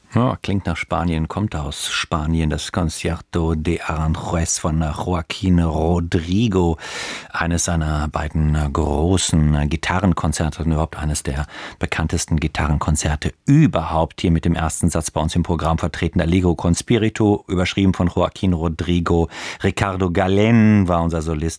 Ja, klingt nach Spanien, kommt aus Spanien. Das Concierto de Aranjuez von Joaquín Rodrigo. Eines seiner beiden großen Gitarrenkonzerte und überhaupt eines der bekanntesten Gitarrenkonzerte überhaupt. Hier mit dem ersten Satz bei uns im Programm vertreten. Allegro con Spirito, überschrieben von Joaquín Rodrigo. Ricardo Galén war unser Solist.